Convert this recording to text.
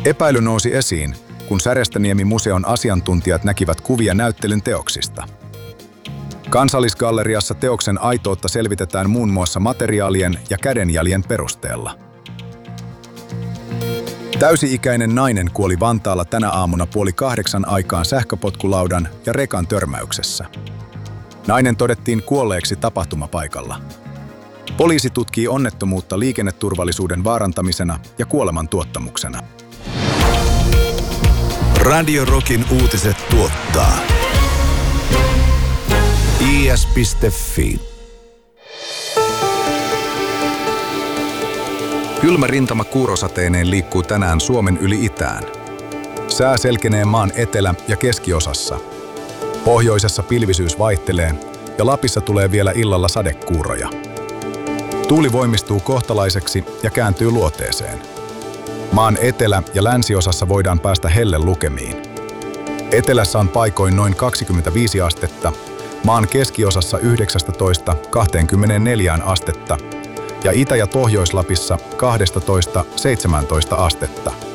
Epäily nousi esiin, kun Särestäniemi-museon asiantuntijat näkivät kuvia näyttelyn teoksista. Kansallisgalleriassa teoksen aitoutta selvitetään muun muassa materiaalien ja kädenjäljen perusteella. Täysi-ikäinen nainen kuoli Vantaalla tänä aamuna 7:30 aikaan sähköpotkulaudan ja rekan törmäyksessä. Nainen todettiin kuolleeksi tapahtumapaikalla. Poliisi tutkii onnettomuutta liikenneturvallisuuden vaarantamisena ja kuoleman tuottamuksena. Radio Rockin uutiset tuottaa is.fi. Kylmä rintama kuurosateineen liikkuu tänään Suomen yli itään. Sää selkenee maan etelä- ja keskiosassa. Pohjoisessa pilvisyys vaihtelee ja Lapissa tulee vielä illalla sadekuuroja. Tuuli voimistuu kohtalaiseksi ja kääntyy luoteeseen. Maan etelä- ja länsiosassa voidaan päästä hellelukemiin. Etelässä on paikoin noin 25 astetta, maan keskiosassa 19–24 astetta ja Itä- ja Pohjois-Lapissa 12–17 astetta.